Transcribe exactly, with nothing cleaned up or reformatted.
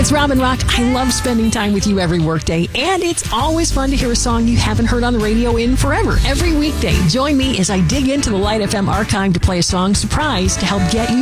It's Robin Rock. I love spending time with you every workday, and it's always fun to hear a song you haven't heard on the radio in forever. Every weekday, join me as I dig into the Light F M archive to play a song surprise to help get you